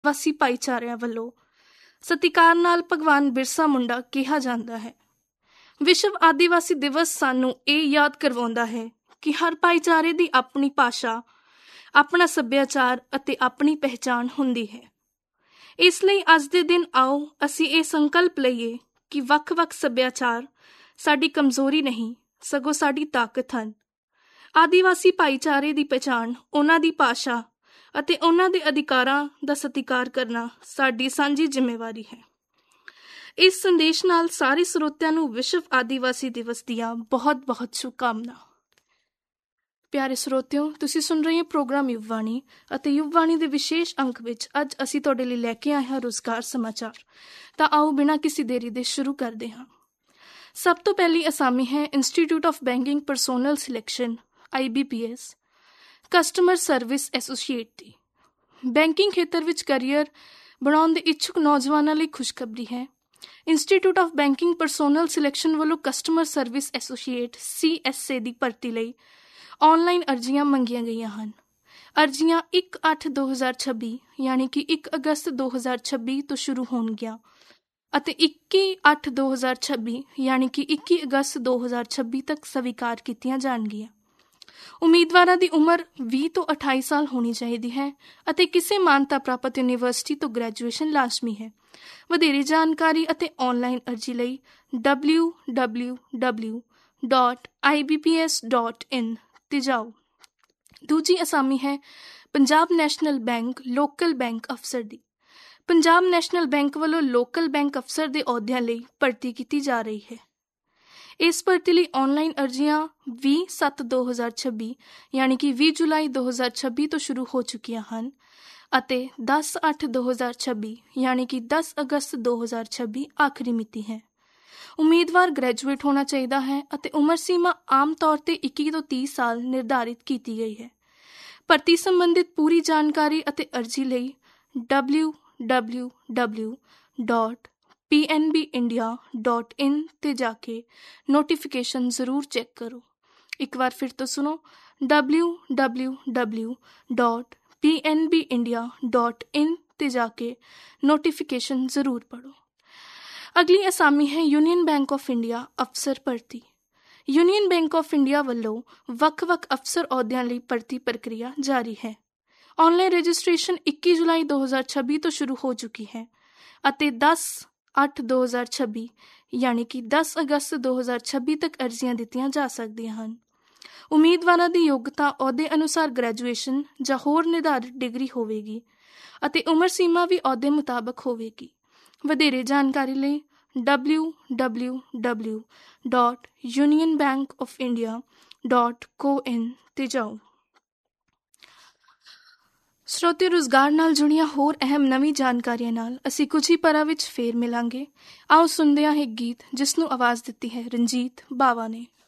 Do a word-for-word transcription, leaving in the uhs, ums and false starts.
ਆਦਿਵਾਸੀ ਭਾਈਚਾਰਿਆਂ ਵੱਲੋਂ ਸਤਿਕਾਰ ਨਾਲ ਭਗਵਾਨ ਬਿਰਸਾ ਮੁੰਡਾ ਕਿਹਾ ਜਾਂਦਾ ਹੈ। ਵਿਸ਼ਵ ਆਦਿਵਾਸੀ ਦਿਵਸ ਸਾਨੂੰ ਇਹ ਯਾਦ ਕਰਵਾਉਂਦਾ ਹੈ ਕਿ ਹਰ ਭਾਈਚਾਰੇ ਦੀ ਆਪਣੀ ਭਾਸ਼ਾ, ਆਪਣਾ ਸੱਭਿਆਚਾਰ ਅਤੇ ਆਪਣੀ ਪਹਿਚਾਣ ਹੁੰਦੀ ਹੈ। ਇਸ ਲਈ ਅੱਜ ਦੇ ਦਿਨ ਆਓ ਅਸੀਂ ਇਹ ਸੰਕਲਪ ਲਈਏ ਕਿ ਵੱਖ-ਵੱਖ ਸੱਭਿਆਚਾਰ ਸਾਡੀ ਕਮਜ਼ੋਰੀ ਨਹੀਂ, ਸਗੋਂ ਸਾਡੀ ਤਾਕਤ ਹਨ। ਆਦਿਵਾਸੀ ਭਾਈਚਾਰੇ ਦੀ ਪਛਾਣ, ਉਹਨਾਂ ਦੀ ਭਾਸ਼ਾ ਅਤੇ ਉਹਨਾਂ ਦੇ ਅਧਿਕਾਰਾਂ ਦਾ ਸਤਿਕਾਰ ਕਰਨਾ ਸਾਡੀ ਸਾਂਝੀ ਜ਼ਿੰਮੇਵਾਰੀ ਹੈ। ਇਸ ਸੰਦੇਸ਼ ਨਾਲ ਸਾਰੇ ਸਰੋਤਿਆਂ ਨੂੰ ਵਿਸ਼ਵ ਆਦਿਵਾਸੀ ਦਿਵਸ ਦੀਆਂ ਬਹੁਤ-ਬਹੁਤ ਸ਼ੁਭਕਾਮਨਾ। ਪਿਆਰੇ ਸਰੋਤਿਓ, ਤੁਸੀਂ ਸੁਣ ਰਹੇ ਹੋ ਪ੍ਰੋਗਰਾਮ ਯੁਵਵਾਣੀ ਅਤੇ ਯੁਵਵਾਣੀ ਦੇ ਵਿਸ਼ੇਸ਼ ਅੰਕ ਵਿੱਚ ਅੱਜ ਅਸੀਂ ਤੁਹਾਡੇ ਲਈ ਲੈ ਕੇ ਆਏ ਹਾਂ ਰੁਜ਼ਗਾਰ ਸਮਾਚਾਰ। ਤਾਂ ਆਓ ਬਿਨਾਂ ਕਿਸੇ ਦੇਰੀ ਦੇ ਸ਼ੁਰੂ ਕਰਦੇ ਹਾਂ। ਸਭ ਤੋਂ ਪਹਿਲੀ ਅਸਾਮੀ ਹੈ institute of banking personnel selection I B P S customer service associate the. Banking ਖੇਤਰ ਵਿੱਚ ਕਰੀਅਰ ਬਣਾਉਣ ਦੇ ਇੱਛੁਕ ਨੌਜਵਾਨਾਂ ਲਈ ਖੁਸ਼ਖਬਰੀ ਹੈ। Institute of banking personnel selection ਵੱਲੋਂ customer service associate C S A ਦੀ ਭਰਤੀ ਲਈ ਆਨਲਾਈਨ ਅਰਜ਼ੀਆਂ ਮੰਗੀਆਂ ਗਈਆਂ ਹਨ। ਅਰਜ਼ੀਆਂ ਇੱਕ ਅੱਠ ਦੋ ਹਜ਼ਾਰ ਛੱਬੀ ਯਾਨੀ ਕਿ ਇੱਕ ਅਗਸਤ ਦੋ ਹਜ਼ਾਰ ਛੱਬੀ ਤੋਂ ਸ਼ੁਰੂ ਹੋਣਗੀਆਂ ਅਤੇ ਇੱਕੀ ਅੱਠ ਦੋ ਹਜ਼ਾਰ ਛੱਬੀ ਯਾਨੀ ਕਿ ਇੱਕੀ ਅਗਸਤ ਦੋ ਹਜ਼ਾਰ ਛੱਬੀ ਤੱਕ ਸਵੀਕਾਰ ਕੀਤੀਆਂ ਜਾਣਗੀਆਂ। ਉਮੀਦਵਾਰਾਂ ਦੀ ਉਮਰ ਵੀਹ ਤੋਂ ਅਠਾਈ ਸਾਲ ਹੋਣੀ ਚਾਹੀਦੀ ਹੈ ਅਤੇ ਕਿਸੇ ਮਾਨਤਾ ਪ੍ਰਾਪਤ ਯੂਨੀਵਰਸਿਟੀ ਤੋਂ ਗ੍ਰੈਜੂਏਸ਼ਨ ਲਾਜ਼ਮੀ ਹੈ। ਵਧੇਰੇ ਜਾਣਕਾਰੀ ਅਤੇ ਆਨਲਾਈਨ ਅਰਜ਼ੀ ਲਈ W W W dot I B P S dot in ਤੇ ਜਾਓ। ਦੂਜੀ ਅਸਾਮੀ ਹੈ Punjab national bank local bank ਅਫਸਰ ਦੀ। ਪੰਜਾਬ ਨੈਸ਼ਨਲ ਬੈਂਕ ਵੱਲੋਂ ਲੋਕਲ ਬੈਂਕ ਅਫਸਰ ਦੇ ਅਹੁਦਿਆਂ ਲਈ ਭਰਤੀ ਕੀਤੀ ਜਾ ਰਹੀ ਹੈ। ਇਸ ਭਰਤੀ ਲਈ ਆਨਲਾਈਨ ਅਰਜ਼ੀਆਂ ਵੀਹ ਸੱਤ ਦੋ ਹਜ਼ਾਰ ਛੱਬੀ ਯਾਨੀ ਕਿ ਵੀਹ ਜੁਲਾਈ ਦੋ ਹਜ਼ਾਰ ਛੱਬੀ ਤੋਂ ਸ਼ੁਰੂ ਹੋ ਚੁੱਕੀਆਂ ਹਨ ਅਤੇ ਦਸ ਅੱਠ ਦੋ ਹਜ਼ਾਰ ਛੱਬੀ ਯਾਨੀ ਕਿ ਦਸ ਅਗਸਤ ਦੋ ਹਜ਼ਾਰ ਛੱਬੀ ਆਖਰੀ ਮਿਤੀ ਹੈ। ਉਮੀਦਵਾਰ ਗ੍ਰੈਜੂਏਟ ਹੋਣਾ ਚਾਹੀਦਾ ਹੈ ਅਤੇ ਉਮਰ ਸੀਮਾ ਆਮ ਤੌਰ ਤੇ ਇੱਕੀ ਤੋਂ ਤੀਹ ਸਾਲ ਨਿਰਧਾਰਿਤ ਕੀਤੀ ਗਈ ਹੈ। ਭਰਤੀ ਸੰਬੰਧਿਤ ਪੂਰੀ ਜਾਣਕਾਰੀ ਅਤੇ ਅਰਜ਼ੀ ਲਈ W W W dot P N B India dot in ਤੇ ਜਾ ਕੇ ਨੋਟੀਫਿਕੇਸ਼ਨ ਜ਼ਰੂਰ ਚੈੱਕ ਕਰੋ। ਇੱਕ ਵਾਰ ਫਿਰ ਤੋਂ ਸੁਣੋ W W W dot P N B India dot in ਤੇ ਜਾ ਕੇ ਨੋਟੀਫਿਕੇਸ਼ਨ ਜ਼ਰੂਰ ਪੜ੍ਹੋ। ਅਗਲੀ ਅਸਾਮੀ ਹੈ ਯੂਨੀਅਨ ਬੈਂਕ ਆਫ ਇੰਡੀਆ ਅਫਸਰ ਭਰਤੀ। ਯੂਨੀਅਨ ਬੈਂਕ ਆਫ ਇੰਡੀਆ ਵੱਲੋਂ ਵੱਖ-ਵੱਖ ਅਫਸਰ ਅਹੁਦਿਆਂ ਲਈ ਭਰਤੀ ਪ੍ਰਕਿਰਿਆ ਜਾਰੀ ਹੈ। ਆਨਲਾਈਨ ਰਜਿਸਟ੍ਰੇਸ਼ਨ ਇੱਕੀ ਜੁਲਾਈ ਦੋ ਹਜ਼ਾਰ ਛੱਬੀ ਤੋਂ ਸ਼ੁਰੂ ਹੋ ਚੁੱਕੀ ਹੈ ਅਤੇ ਦਸ ਅੱਠ ਦੋ ਹਜ਼ਾਰ ਛੱਬੀ ਯਾਨੀ ਕਿ ਦਸ ਅਗਸਤ ਦੋ ਹਜ਼ਾਰ ਛੱਬੀ ਤੱਕ ਅਰਜ਼ੀਆਂ ਦਿੱਤੀਆਂ ਜਾ ਸਕਦੀਆਂ ਹਨ। ਉਮੀਦਵਾਰਾਂ ਦੀ ਯੋਗਤਾ ਅਹੁਦੇ ਅਨੁਸਾਰ ਗ੍ਰੈਜੂਏਸ਼ਨ ਜਾਂ ਹੋਰ ਨਿਰਧਾਰਿਤ ਡਿਗਰੀ ਹੋਵੇਗੀ ਅਤੇ ਉਮਰ ਸੀਮਾ ਵੀ ਅਹੁਦੇ ਮੁਤਾਬਕ ਹੋਵੇਗੀ। ਵਧੇਰੇ ਜਾਣਕਾਰੀ ਲਈ W W W dot union bank of India dot ਕੋ ਇਨ ਤੇ ਜਾਓ। ਸਰੋਤੇ, ਰੁਜ਼ਗਾਰ ਨਾਲ ਜੁੜੀਆਂ ਹੋਰ ਅਹਿਮ ਨਵੀਂ ਜਾਣਕਾਰੀਆਂ ਨਾਲ ਅਸੀਂ ਕੁਝ ਹੀ ਪਲਾਂ ਵਿੱਚ ਫੇਰ ਮਿਲਾਂਗੇ। ਆਓ ਸੁਣਦੇ ਹਾਂ ਇੱਕ ਗੀਤ ਜਿਸ ਨੂੰ ਆਵਾਜ਼ ਦਿੱਤੀ ਹੈ ਰਣਜੀਤ ਬਾਵਾ ਨੇ।